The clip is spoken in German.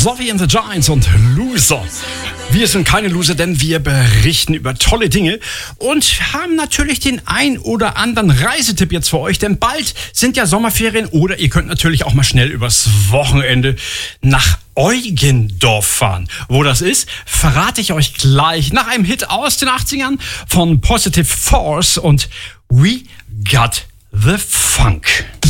Zowie and the Giants und Loser. Wir sind keine Loser, denn wir berichten über tolle Dinge und haben natürlich den ein oder anderen Reisetipp jetzt für euch, denn bald sind ja Sommerferien oder ihr könnt natürlich auch mal schnell übers Wochenende nach Eugendorf fahren. Wo das ist, verrate ich euch gleich nach einem Hit aus den 80ern von Positive Force und We Got the Funk.